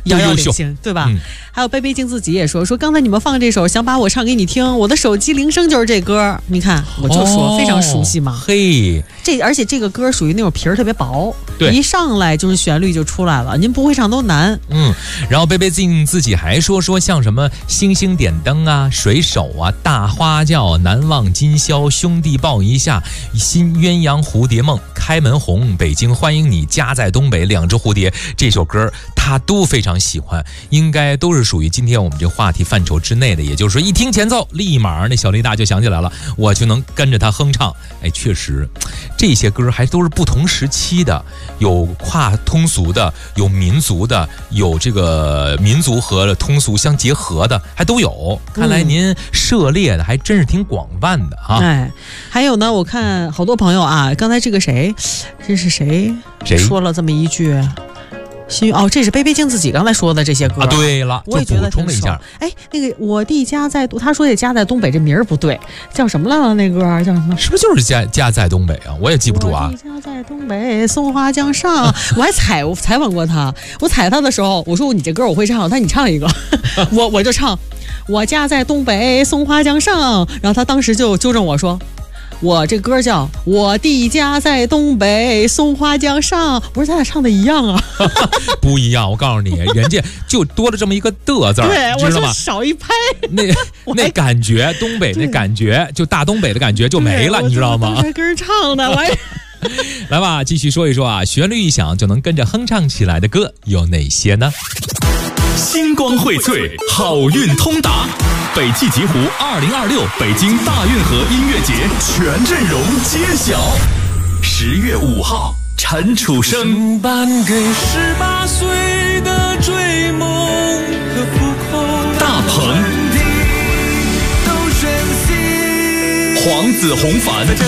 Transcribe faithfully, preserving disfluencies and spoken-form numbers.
遥遥领先，对吧？嗯、还有贝贝静自己也说说，刚才你们放这首，想把我唱给你听，我的手机铃声就是这歌。你看，我就说、哦、非常熟悉嘛。 嘿， 这而且这个歌属于那种皮儿特别薄， 对， 一上来就是旋律就出来了，您不会唱都难。 嗯，然后贝贝静自己还说说像什么星星点灯啊、水手啊、大花轿、难忘今宵、兄弟抱一下、新鸳鸯蝴蝶梦、开门红、北京欢迎你、家在东北、两只蝴蝶，这首歌他都非常喜欢，应该都是属于今天我们这话题范畴之内的。也就是说，一听前奏，立马那小雷达就想起来了，我就能跟着他哼唱。哎，确实，这些歌还都是不同时期的，有跨通俗的，有民族的，有这个民族和通俗相结合的，还都有。看来您涉猎的还真是挺广泛的哈。 哎，还有呢，我看好多朋友啊，刚才这个谁，这是谁？ 谁说了这么一句？新哦，这是贝贝静自己刚才说的这些歌啊。对了， 我也觉得补充了一下。 哎，那个我弟家在，他说这家在东北这名儿不对，叫什么来了？那歌叫什么？ 是不是就是家家在东北啊？我也记不住啊。 我弟家在东北，松花江上。我还采我采访过他，我采他的时候，我说你这歌我会唱，他说你唱一个，我我就唱。我家在东北，松花江上。然后他当时就纠正我说。我这歌叫我弟家在东北松花江上，我说咱俩唱的一样啊。 不一样，我告诉你，人家就多了这么一个的字儿， 对， 知道吗？ 我少一拍， 那那感觉，东北那感觉，就大东北的感觉就没了，你知道吗？ 我跟人唱的，我还来吧，继续说一说啊，旋律一响就能跟着哼唱起来的歌有哪些呢？ 星光荟萃，好运通达。北汽极狐二零二六北京大运河音乐节全阵容揭晓。十月五号，陈楚生。 颁给十八岁的追梦和浮空。 大鹏。黄子弘凡。